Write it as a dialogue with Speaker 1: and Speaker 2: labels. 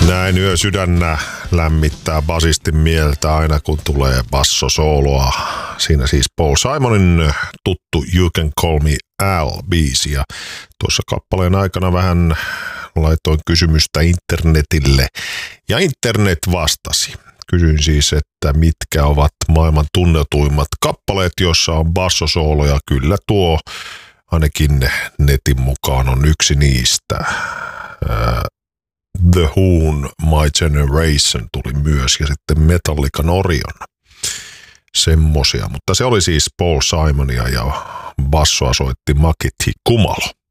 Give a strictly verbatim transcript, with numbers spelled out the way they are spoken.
Speaker 1: Näin yö sydännä lämmittää basistin mieltä aina kun tulee bassosooloa. Siinä siis Paul Simonin tuttu You Can Call Me Al-biisi. Ja tuossa kappaleen aikana vähän laitoin kysymystä internetille ja internet vastasi. Kysyin siis, että mitkä ovat maailman tunnetuimmat kappaleet, joissa on bassosooloja. Kyllä tuo ainakin netin mukaan on yksi niistä. The Who'n My Generation tuli myös ja sitten Metallican Orion. Semmosia, mutta se oli siis Paul Simonia ja bassoa soitti Maketi Kumalo.